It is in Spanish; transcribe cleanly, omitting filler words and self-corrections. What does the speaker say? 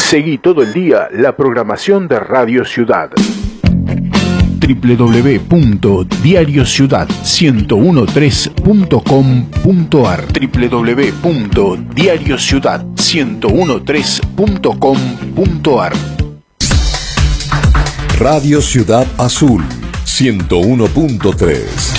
Seguí todo el día la programación de Radio Ciudad. www.diariociudad1013.com.ar www.diariociudad1013.com.ar Radio Ciudad Azul 101.3